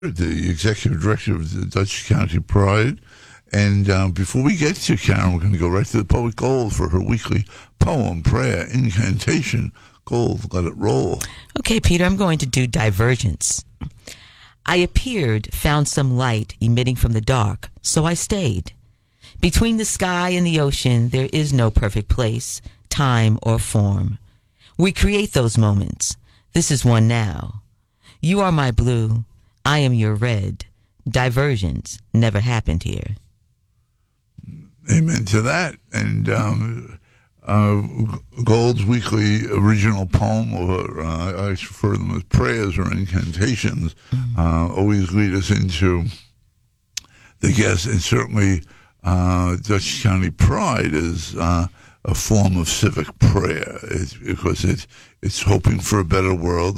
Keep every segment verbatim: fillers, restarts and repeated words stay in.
the executive director of the Dutchess County Pride. And uh, before we get to Karen, we're going to go right to the Poet Gold for her weekly poem, prayer, incantation. Gold, let it roll. Okay, Peter, I'm going to do Divergence. I appeared, found some light emitting from the dark, so I stayed. Between the sky and the ocean, there is no perfect place, time, or form. We create those moments. This is one now. You are my blue. I am your red. Divergence never happened here. Amen to that. And um, uh, Gold's weekly original poem, or uh, I refer to them as prayers or incantations, mm-hmm. uh, always lead us into the guest. And certainly uh, Dutchess County Pride is uh, a form of civic prayer. It's because it's, it's hoping for a better world.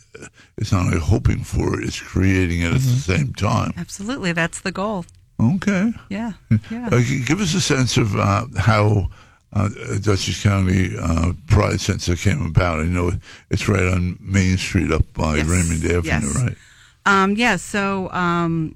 It's not only hoping for it, it's creating it mm-hmm. at the same time. Absolutely. That's the goal. Okay. Yeah. yeah. Uh, give us a sense of uh, how uh, Dutchess County uh, Pride Center came about. I know it's right on Main Street up by yes. Raymond Avenue, yes. right? Um, yeah, so um,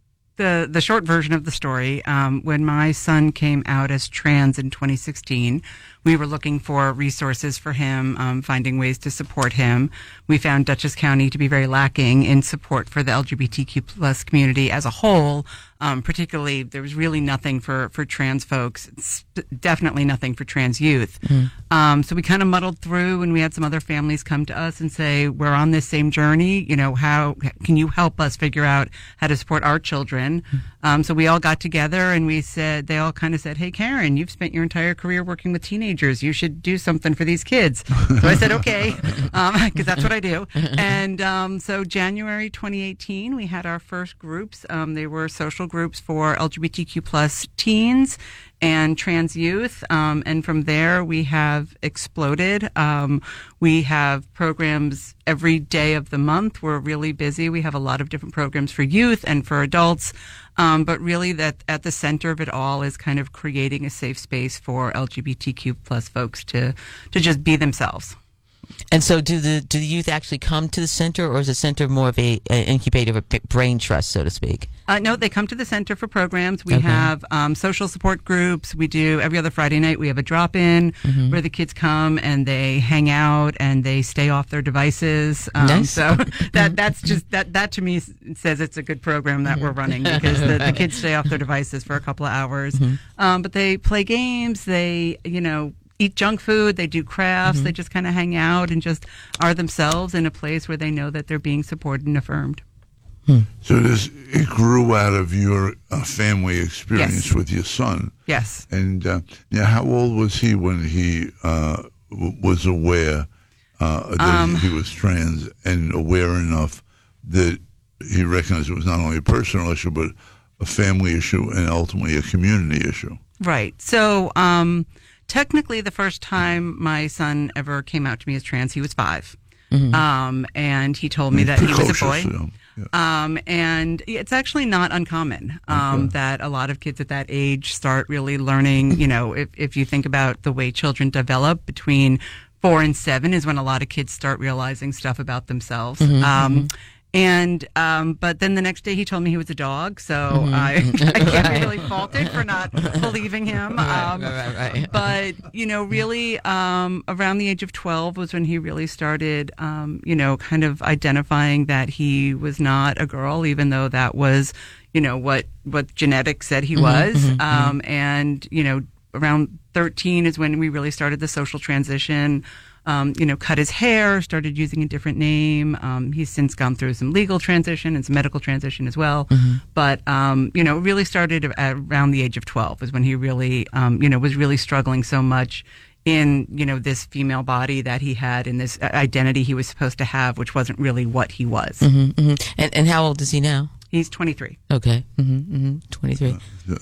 the the short version of the story, um, when my son came out as trans in twenty sixteen, we were looking for resources for him, um, finding ways to support him. We found Dutchess County to be very lacking in support for the L G B T Q plus community as a whole. Um, particularly, there was really nothing for, for trans folks, it's definitely nothing for trans youth. Mm. Um, so we kind of muddled through, and we had some other families come to us and say, we're on this same journey. You know, how can you help us figure out how to support our children? Mm. Um, so we all got together, and we said, they all kind of said, hey, Karen, you've spent your entire career working with teenagers. You should do something for these kids. So I said, okay, because um, that's what I do. And um, so January twenty eighteen, we had our first groups. Um, they were social groups for L G B T Q plus teens and trans youth. Um, and from there, we have exploded. Um, we have programs every day of the month. We're really busy. We have a lot of different programs for youth and for adults. Um, but really that at the center of it all is kind of creating a safe space for L G B T Q plus folks to, to just be themselves. And so do the do the youth actually come to the center, or is the center more of a, a incubator, of a brain trust, so to speak? Uh, no, they come to the center for programs. We okay. have um, social support groups. We do every other Friday night. We have a drop-in mm-hmm. where the kids come and they hang out and they stay off their devices. Um, nice. So that that's just that that to me says it's a good program that we're running, because the, the kids stay off their devices for a couple of hours. Mm-hmm. Um, but they play games. They you know. eat junk food, they do crafts, mm-hmm. they just kind of hang out and just are themselves in a place where they know that they're being supported and affirmed. Hmm. So this, it grew out of your uh, family experience yes. with your son. Yes. And uh, now, how old was he when he uh, w- was aware uh, that um, he was trans, and aware enough that he recognized it was not only a personal issue, but a family issue and ultimately a community issue? Right. So, um, technically, the first time my son ever came out to me as trans, he was five. Mm-hmm. Um, and he told me that he was a boy. Yeah. Yeah. Um, and it's actually not uncommon um, okay. that a lot of kids at that age start really learning, you know, if, if you think about the way children develop between four and seven is when a lot of kids start realizing stuff about themselves. Mm-hmm, um, mm-hmm. And, um, but then the next day he told me he was a dog, so mm-hmm. I, I can't right. really fault it for not believing him. Right, um, right, right, right. But, you know, really, um, around the age of twelve was when he really started, um, you know, kind of identifying that he was not a girl, even though that was, you know, what, what genetics said he was. Mm-hmm, um, mm-hmm. And, you know, around thirteen is when we really started the social transition. Um, you know, cut his hair, started using a different name. Um, he's since gone through some legal transition and some medical transition as well. Mm-hmm. But, um, you know, really started at around the age of twelve was when he really, um, you know, was really struggling so much in, you know, this female body that he had and this identity he was supposed to have, which wasn't really what he was. Mm-hmm, mm-hmm. And, and how old is he now? He's twenty-three. Okay. Mm-hmm, mm-hmm. twenty-three.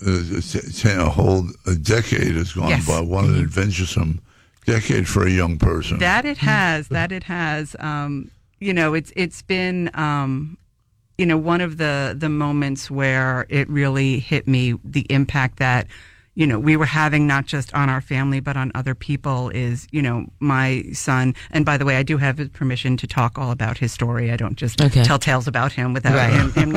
Uh, a whole a decade has gone yes. by. What an adventuresome decade for a young person. That it has. That it has. Um, you know, it's it's been um, you know, one of the the moments where it really hit me, the impact that, you know, we were having not just on our family, but on other people is, you know, my son. And by the way, I do have his permission to talk all about his story. I don't just Okay. tell tales about him without Right. him, him